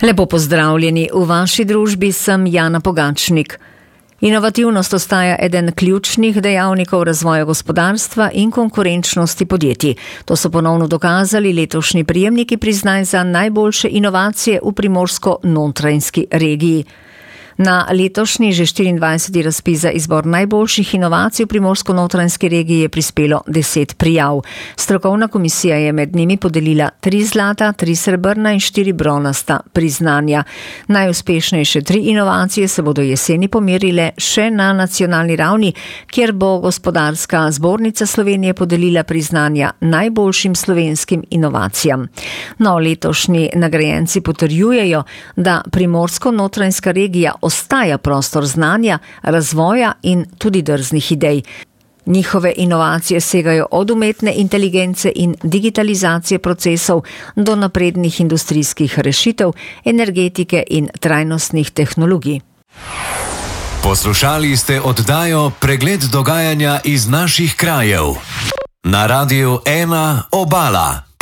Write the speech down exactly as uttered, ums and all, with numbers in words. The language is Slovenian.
Lepo pozdravljeni, v vaši družbi sem Jana Pogačnik. Inovativnost ostaja eden ključnih dejavnikov razvoja gospodarstva in konkurenčnosti podjetij. To so ponovno dokazali letošnji prejemniki priznanj za najboljše inovacije v Primorsko-Notranjski regiji. Na letošnji že štiriindvajseti razpis za izbor najboljših inovacij v Primorsko-Notranjski regiji je prispelo deset prijav. Strokovna komisija je med njimi podelila tri zlata, tri srebrna in štiri bronasta priznanja. Najuspešnejše tri inovacije se bodo jeseni pomerile še na nacionalni ravni, kjer bo Gospodarska zbornica Slovenije podelila priznanja najboljšim slovenskim inovacijam. No, letošnji nagrajenci potrjujejo, da Primorsko-Notranjska regija ostaja prostor znanja, razvoja in tudi drznih idej. Njihove inovacije segajo od umetne inteligence in digitalizacije procesov do naprednih industrijskih rešitev, energetike in trajnostnih tehnologij. Poslušali ste oddajo Pregled dogajanja iz naših krajev. Na Radiu ena Obala.